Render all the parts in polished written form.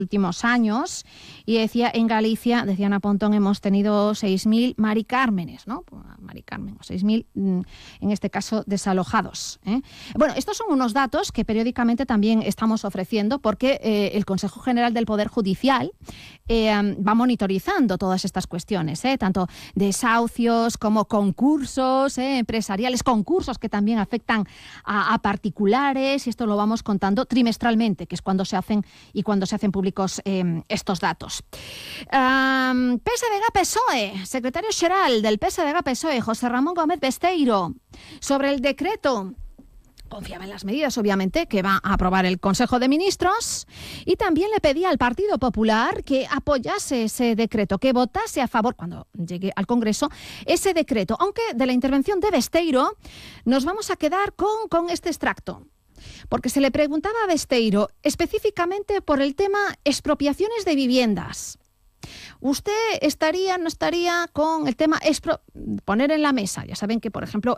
últimos años, y decía, en Galicia, decía Ana Pontón, hemos tenido 6.000 Mari Cármenes, ¿no? Mari Carmen, 6.000, en este caso, desalojados, ¿eh? Bueno, estos son unos datos que periódicamente también estamos ofreciendo porque el Consejo General del Poder Judicial va monitorizando todas estas cuestiones, tanto desahucios como concursos empresariales, concursos que también afectan a particulares, y esto lo vamos contando trimestralmente, que es cuando se hacen públicos estos datos. PSDG-PSOE, secretario xeral del PSDG-PSOE, José Ramón Gómez Besteiro, sobre el decreto. Confiaba en las medidas, obviamente, que va a aprobar el Consejo de Ministros, y también le pedía al Partido Popular que apoyase ese decreto, que votase a favor, cuando llegue al Congreso, ese decreto. Aunque de la intervención de Besteiro nos vamos a quedar con este extracto, porque se le preguntaba a Besteiro específicamente por el tema expropiaciones de viviendas. ¿Usted no estaría con el tema poner en la mesa? Ya saben que, por ejemplo,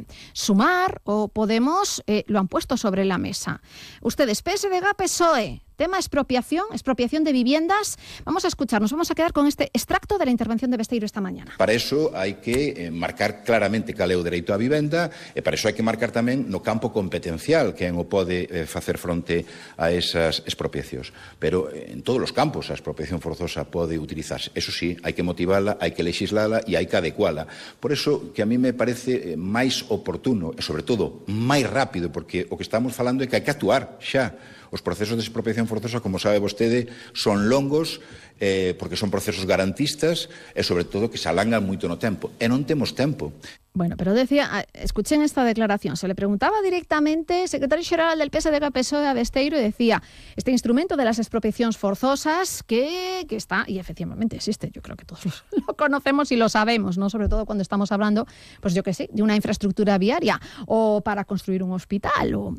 Sumar o Podemos lo han puesto sobre la mesa. Ustedes, PSDG, PSOE, tema expropiación de viviendas. Vamos a escuchar, nos vamos a quedar con este extracto de la intervención de Besteiro esta mañana. Para eso hai que marcar claramente cal é o dereito á vivenda, e para eso hai que marcar tamén no campo competencial quen o pode facer fronte a esas expropiacións. Pero en todos os campos a expropiación forzosa pode utilizarse. Eso sí, hai que motivala, hai que lexislala e hai que adecuala. Por eso que a mí me parece máis oportuno e, sobre todo, máis rápido, porque o que estamos falando é que hai que actuar xa. Os procesos de expropiación forzosa, como sabe vostede, son longos, porque son procesos garantistas e, sobre todo, que se alangan moito no tempo. E non temos tempo. Bueno, pero decía, escuchen esta declaración, se le preguntaba directamente, secretario xeral del PSDG-PSOE a Besteiro, y decía, este instrumento de las expropiacións forzosas que está, y efectivamente existe, yo creo que todos lo conocemos y lo sabemos, ¿no? Sobre todo cuando estamos hablando, pues yo qué sé, de una infraestructura viaria o para construir un hospital o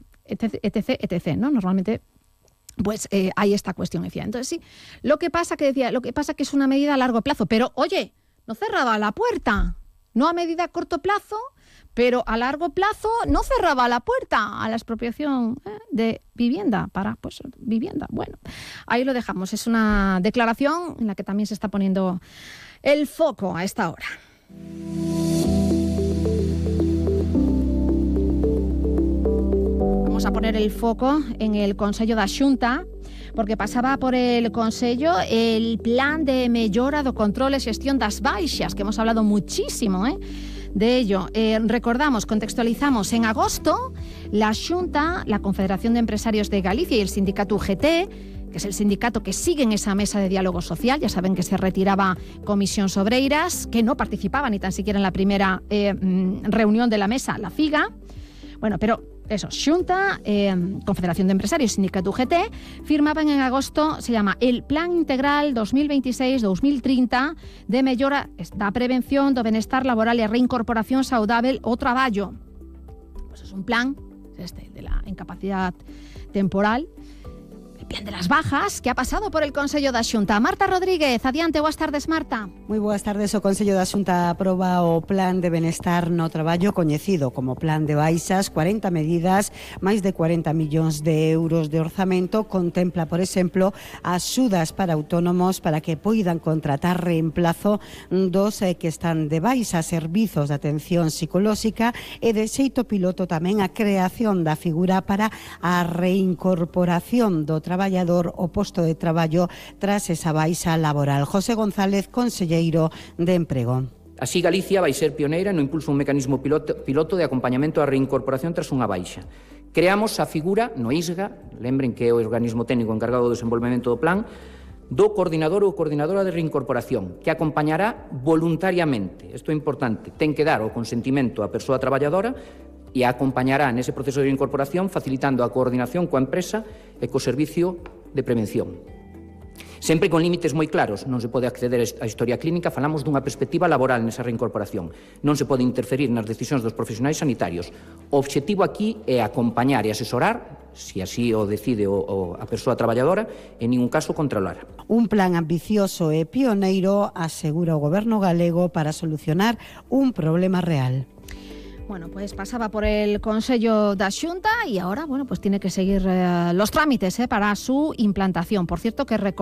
etc., ¿no? Normalmente pues hay esta cuestión, decía. Entonces sí, lo que pasa que es una medida a largo plazo, pero oye, no cerraba la puerta, no a medida a corto plazo, pero a largo plazo no cerraba la puerta a la expropiación de vivienda para vivienda. Bueno, ahí lo dejamos, es una declaración en la que también se está poniendo el foco a esta hora. Vamos a poner el foco en el Consello da Xunta, porque pasaba por el Consello el plan de mellora do control e xestión das baixas, que hemos hablado muchísimo de ello. Recordamos, contextualizamos, en agosto la Xunta, la Confederación de Empresarios de Galicia y el sindicato UGT, que es el sindicato que sigue en esa mesa de diálogo social, ya saben que se retiraba Comisións Obreiras, que no participaba ni tan siquiera en la primera reunión de la mesa, la FIGA. Bueno, pero eso, Xunta, Confederación de Empresarios, Sindicato UGT, firmaban en agosto, se llama el Plan Integral 2026-2030 de mellora da prevención do benestar laboral e reincorporación saudável ao traballo. Pues es un plan, de la incapacidad temporal, el plan de las bajas, que ha pasado por el Consello da Xunta. Marta Rodríguez, adiante, boas tardes, Marta. Moi boas tardes. O Consello da Xunta aproba o Plan de Benestar no Traballo, coñecido como Plan de Baixas, 40 medidas, máis de 40 millóns de euros de orzamento. Contempla, por exemplo, axudas para autónomos para que poidan contratar reemplazo dos que están de baixa, servizos de atención psicolóxica e de xeito piloto tamén a creación da figura para a reincorporación do traballador o posto de traballo tras esa baixa laboral. José González, conselleiro de Emprego. Así, Galicia vai ser pioneira no impulso un mecanismo piloto de acompañamento á reincorporación tras unha baixa. Creamos a figura no ISGA, lembren que é o organismo técnico encargado do desenvolvemento do plan, do coordinador ou coordinadora de reincorporación, que acompañará voluntariamente. Isto é importante, ten que dar o consentimento á persoa traballadora e a acompañará nese proceso de incorporación facilitando a coordinación coa empresa e co servicio de prevención. Sempre con límites moi claros, non se pode acceder á historia clínica, falamos dunha perspectiva laboral nesa reincorporación. Non se pode interferir nas decisións dos profesionais sanitarios. O obxectivo aquí é acompañar e asesorar, se así o decide a persoa traballadora, en ningún caso controlar. Un plan ambicioso e pioneiro, asegura o Goberno galego, para solucionar un problema real. Bueno, pues pasaba por el Consello da Xunta y ahora, bueno, pues tiene que seguir los trámites para su implantación. Por cierto, que